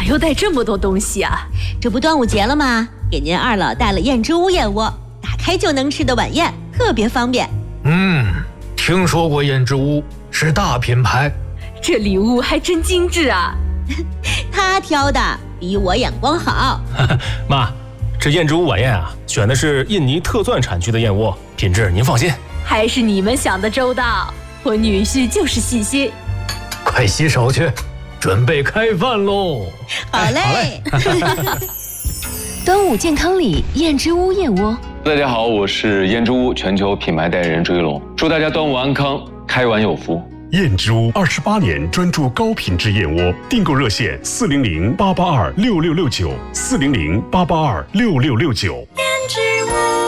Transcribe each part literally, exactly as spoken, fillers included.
又带这么多东西啊？ 这不端午节了吗？给您二老带了燕之屋燕窝，打开就能吃的晚宴，特别方便。 嗯，听说过燕之屋，是大品牌。 这礼物还真精致啊！ 他挑的比我眼光好。 妈，这燕之屋晚宴啊，选的是印尼特钻产区的燕窝，品质您放心。 还是你们想的周到，我女婿就是细心。 快洗手去，准备开饭喽！ 好嘞。 端午健康礼，燕之屋燕窝。 大家好，我是燕之屋全球品牌代言人朱一龙，祝大家端午安康，开碗有福。 燕之屋二十八年专注高品质燕窝，订购热线四零零八八二六六六九四零零八八二六六六九。燕之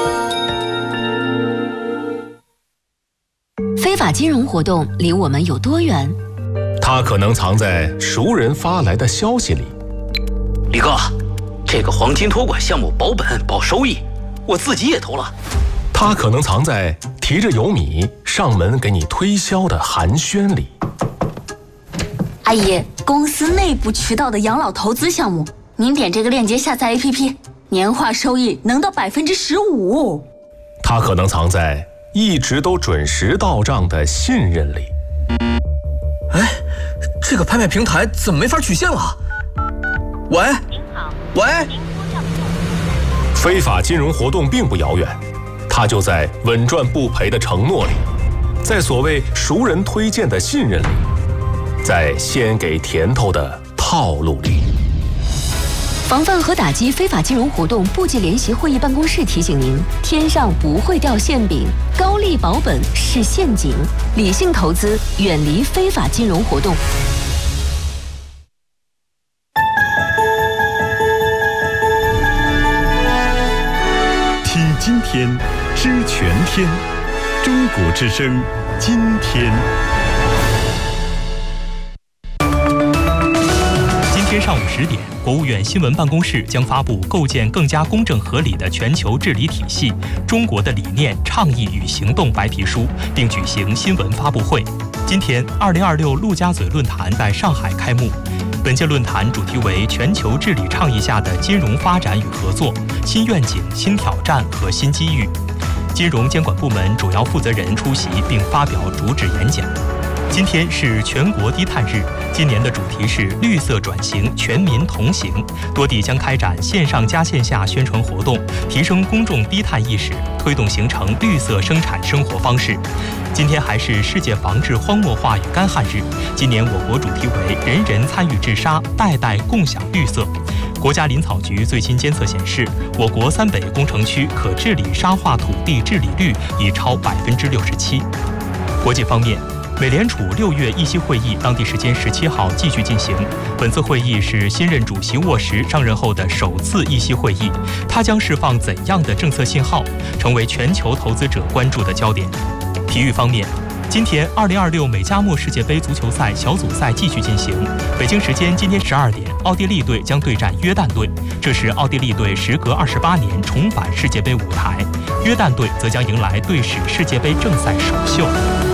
屋。非法金融活动离我们有多远？ 它可能藏在熟人发来的消息里。 李哥，这个黄金托管项目保本保收益，我自己也投了。 它可能藏在提着油米上门给你推销的寒暄里。 阿姨，公司内部渠道的养老投资项目，您点这个链接下载 A P P， 年化收益能到百分之十五。 它可能藏在一直都准时到账的信任里。 哎，这个拍卖平台怎么没法取现了？喂，您好，喂。 非法金融活动并不遥远。它就在稳赚不赔的承诺里，在所谓熟人推荐的信任里，在先给甜头的套路里。 防范和打击非法金融活动部级联席会议办公室提醒您：天上不会掉馅饼，高利保本是陷阱，理性投资，远离非法金融活动。 听今天，知全天，中国之声，今天。 今天上午十点，国务院新闻办公室将发布《构建更加公正合理的全球治理体系：中国的理念、倡议与行动》白皮书，并举行新闻发布会。今天，二零二六陆家嘴论坛在上海开幕。本届论坛主题为全球治理倡议下的金融发展与合作、新愿景、新挑战和新机遇。金融监管部门主要负责人出席并发表主旨演讲。今天是全国低碳日，今年的主题是绿色转型，全民同行。多地将开展线上加线下宣传活动，提升公众低碳意识，推动形成绿色生产生活方式。今天还是世界防治荒漠化与干旱日，今年我国主题为人人参与治沙，代代共享绿色。国家林草局最新监测显示，我国三北工程区可治理沙化土地治理率已超百分之六十七。国际方面，美联储六月议息会议当地时间十七号继续进行。本次会议是新任主席沃什上任后的首次议息会议，它将释放怎样的政策信号，成为全球投资者关注的焦点。体育方面，今天二零二六美加墨世界杯足球赛小组赛继续进行。北京时间今天十二点，奥地利队将对战约旦队，这是奥地利队时隔二十八年重返世界杯舞台，约旦队则将迎来队史世界杯正赛首秀。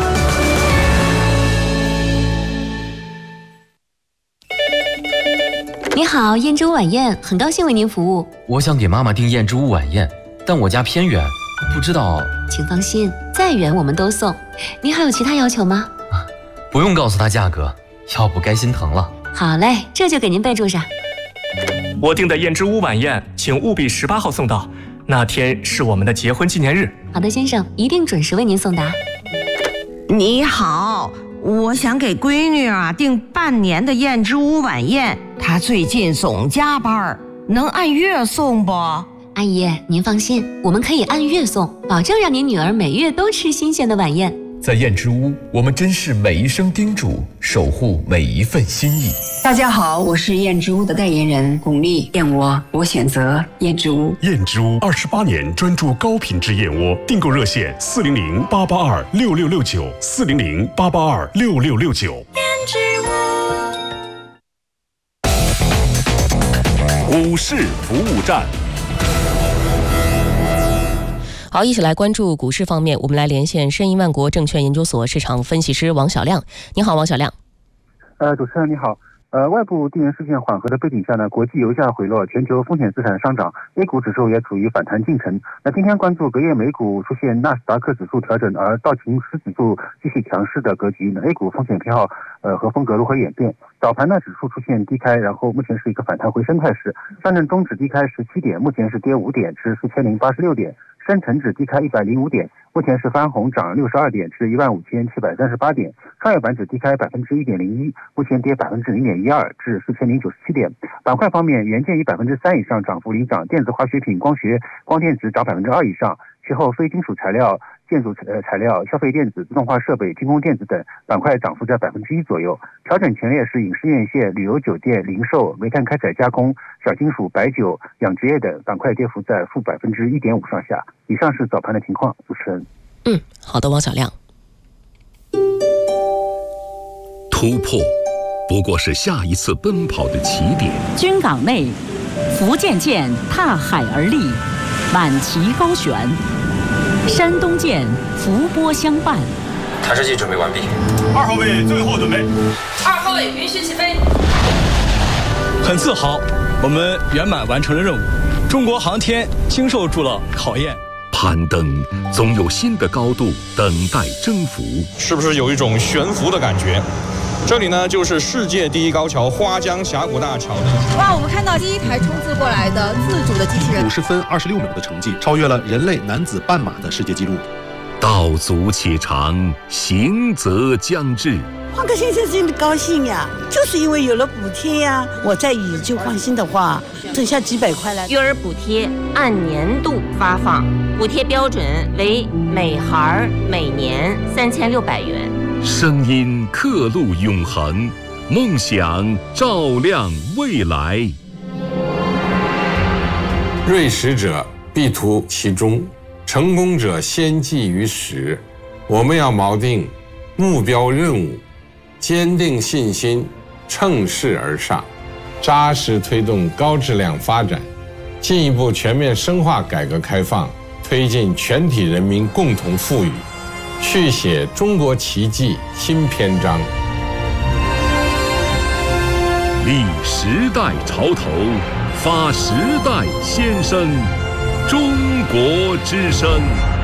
你好，燕之屋晚宴，很高兴为您服务。 我想给妈妈订燕之屋晚宴，但我家偏远，不知道。 请放心，再远我们都送。您还有其他要求吗？ 啊，不用告诉她价格，要不该心疼了。 好嘞，这就给您备注上。 我订的燕之屋晚宴，请务必十八号送到，那天是我们的结婚纪念日。 好的，先生，一定准时为您送达。 你好，我想给闺女啊订半年的燕之屋晚宴，她最近总加班，能按月送不？ 阿姨，您放心，我们可以按月送，保证让您女儿每月都吃新鲜的晚宴。 在燕之屋，我们珍视每一声叮嘱，守护每一份心意。 大家好，我是燕之屋的代言人巩俐，燕窝我选择燕之屋。 燕之屋二十八年专注高品质燕窝，订购热线四零零八八二六六六九四零零八八二六六六九。燕之屋股市服务站。好，一起来关注股市方面，我们来连线申银万国证券研究所市场分析师王小亮。你好，王小亮。 呃，主持人你好。 呃，外部地缘事件缓和的背景下呢，国际油价回落，全球风险资产上涨 ，A 股指数也处于反弹进程。那今天关注隔夜美股出现纳斯达克指数调整，而道琼斯指数继续强势的格局呢 ，A 股风险偏好呃和风格如何演变？早盘呢，指数出现低开，然后目前是一个反弹回升态势。上证综指低开十七点，目前是跌五点，至四千零八十六点。深成指低开一百零五点，目前是翻红涨六十二点，至一万五千七百三十八点。创业板指低开百分之一点零一，目前跌百分之零点一二，至四千零九十七点。板块方面，元件以百分之三以上涨幅领涨，电子化学品、光学、光电子涨百分之二以上。其后非金属材料、建筑呃材料、消费电子、自动化设备、军工电子等板块涨幅在百分之一左右。调整前列是影视院线、旅游酒店、零售、煤炭开采加工、小金属、白酒、养殖业等板块跌幅在负百分之一点五上下。以上是早盘的情况，主持人。 嗯，好的，王小亮。 突破不过是下一次奔跑的起点。 军港内，福建舰踏海而立，满旗高悬；山东舰伏波相伴。 探视器准备完毕。 二号位最后准备。 二号位允许起飞。 很自豪，我们圆满完成了任务。中国航天经受住了考验。 攀登总有新的高度等待征服， 是不是有一种悬浮的感觉？这里呢，就是世界第一高桥花江峡谷大桥。 哇，我们看到第一台冲刺过来的自主的机器人， 五十分二十六秒的成绩，超越了人类男子半马的世界纪录。 道阻且长，行则将至。 换个先生真的高兴呀，就是因为有了补贴呀。我在以就换新的话，剩下几百块了。 育儿补贴按年度发放，补贴标准为每孩每年三千六百元。 声音刻录永恒，梦想照亮未来。 锐实者必图其中，成功者先记于始。我们要锚定目标任务，坚定信心，乘势而上，扎实推动高质量发展，进一步全面深化改革开放，推进全体人民共同富裕，续写中国奇迹新篇章。 立时代潮头，发时代先声，中国之声。